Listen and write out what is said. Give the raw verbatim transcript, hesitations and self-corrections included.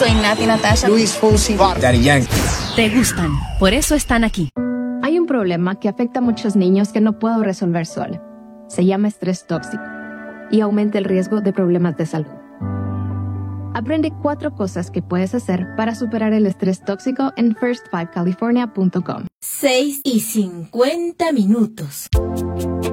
Soy Nati Natasha. Luis Fonsi. Daddy Yankee. Te gustan, por eso están aquí. Hay un problema que afecta a muchos niños que no puedo resolver sola. Se llama estrés tóxico y aumenta el riesgo de problemas de salud. Aprende cuatro cosas que puedes hacer para superar el estrés tóxico en first five california punto com. seis y cincuenta minutos.